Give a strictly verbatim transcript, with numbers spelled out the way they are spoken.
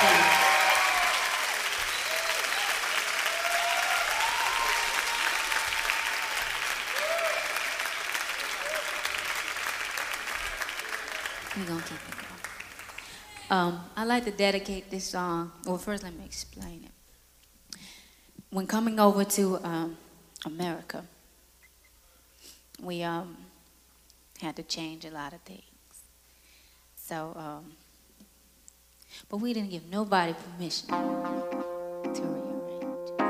We're gonna keep it going. Um, I'd like to dedicate this song. Well, first let me explain it. When coming over to um, America, we um, had to change a lot of things. So, um, but we didn't give nobody permission